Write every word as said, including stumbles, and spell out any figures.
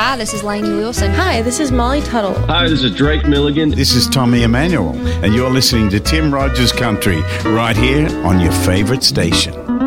Hi, this is Lainey Wilson. Hi, this is Molly Tuttle. Hi, this is Drake Milligan. This is Tommy Emmanuel, and you're listening to Tim Rogers Country right here on your favorite station.